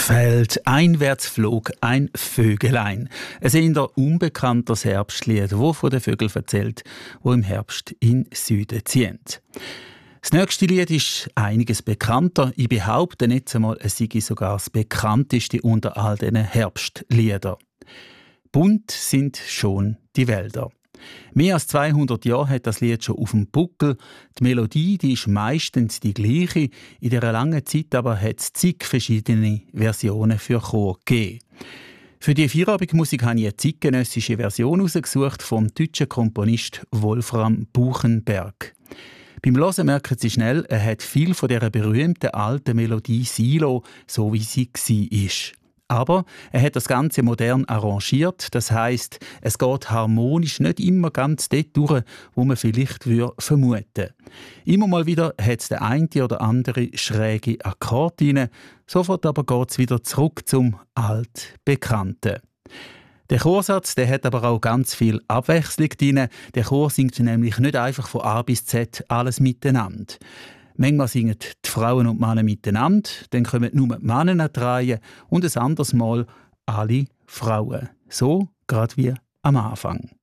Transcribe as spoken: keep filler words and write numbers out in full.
Feld einwärts flog ein Vögelein. Ein eher unbekanntes Herbstlied, das von den Vögeln erzählt, die im Herbst in den Süden ziehen. Das nächste Lied ist einiges bekannter. Ich behaupte jetzt einmal, es sei sogar das bekannteste unter all diesen Herbstliedern. Bunt sind schon die Wälder. Mehr als zweihundert Jahre hat das Lied schon auf dem Buckel. Die Melodie die ist meistens die gleiche. In dieser langen Zeit aber hat es zig verschiedene Versionen für Chor gegeben. Für die Feierabendmusik habe ich eine zeitgenössische Version herausgesucht vom deutschen Komponist Wolfram Buchenberg. Beim Hören merken Sie schnell, er hat viel von dieser berühmten alten Melodie Silo, so wie sie war. Aber er hat das Ganze modern arrangiert. Das heisst, es geht harmonisch nicht immer ganz dort durch, wo man vielleicht vermuten würde. Immer mal wieder hat es der eine oder andere schräge Akkord rein. Sofort aber geht es wieder zurück zum Altbekannten. Der Chorsatz der hat aber auch ganz viel Abwechslung drin. Der Chor singt nämlich nicht einfach von A bis Z alles miteinander. Manchmal singen die Frauen und die Männer miteinander, dann kommen nur die Männer an die Reihe und ein anderes Mal alle Frauen. So gerade wie am Anfang.